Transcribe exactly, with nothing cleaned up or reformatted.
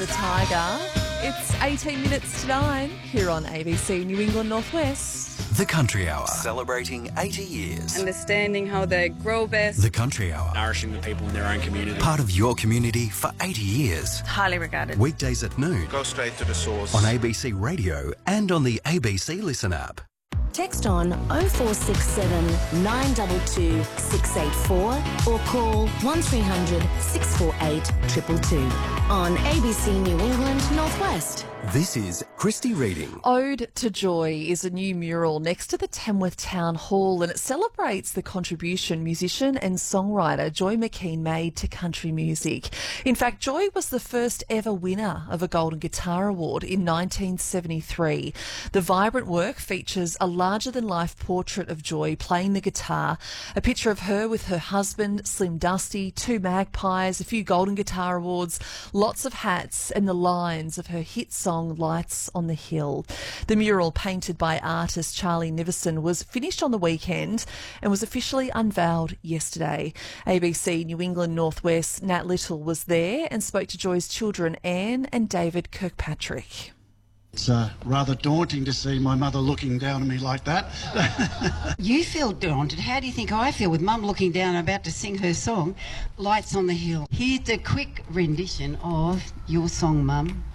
the Tiger. It's eighteen minutes to nine here on A B C New England Northwest. The Country Hour, celebrating eighty years. Understanding how they grow best. The Country Hour, nourishing the people in their own community. part of your community for eighty years. Highly regarded. Weekdays at noon. Go straight to the source. On A B C Radio and on the A B C Listen app. Text on oh four six seven, nine two two, six eight four or call one three hundred, six four eight, two two two on A B C New England Northwest. This is Christy Reading. Ode to Joy is a new mural next to the Tamworth Town Hall, and it celebrates the contribution musician and songwriter Joy McKean made to country music. In fact, Joy was the first ever winner of a Golden Guitar Award in nineteen seventy-three. The vibrant work features a larger-than-life portrait of Joy playing the guitar, a picture of her with her husband, Slim Dusty, two magpies, a few Golden Guitar Awards, lots of hats, and the lines of her hit song Lights on the Hill. The mural, painted by artist Charlie Niverson, was finished on the weekend and was officially unveiled yesterday. A B C New England Northwest Nat Little was there and spoke to Joy's children, Anne and David Kirkpatrick. It's uh, rather daunting to see my mother looking down at me like that. You feel daunted. How do you think I feel with Mum looking down about to sing her song, Lights on the Hill? Here's a quick rendition of your song, Mum.